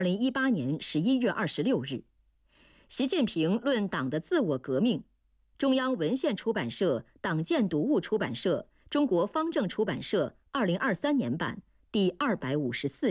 2018年11月26日，习近平论党的自我革命，中央文献出版社、党建读物出版社、中国方正出版社2023年版第254